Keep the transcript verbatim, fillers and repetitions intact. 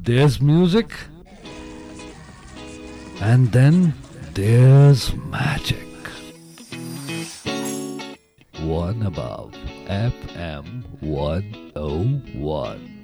there's music, and then there's magic. One above F M one oh one.